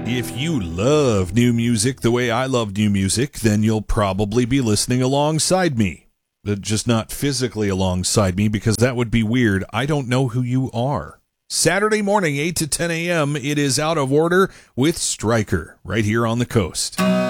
If you love new music the way I love new music, then you'll probably be listening alongside me. Just not physically alongside me, because that would be weird. I don't know who you are. Saturday morning, 8 to 10 a.m., it is Out of Order with Stryker, right here on the coast.